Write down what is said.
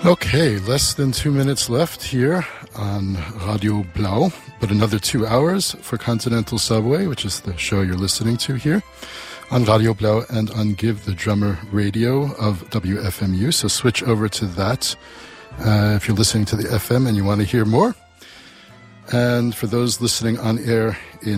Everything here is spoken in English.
Okay, less than 2 minutes left here on Radio Blau, but another 2 hours for Continental Subway, which is the show you're listening to here on Radio Blau and on Give the Drummer Radio of WFMU. So switch over to that if you're listening to the FM and you want to hear more. And for those listening on air in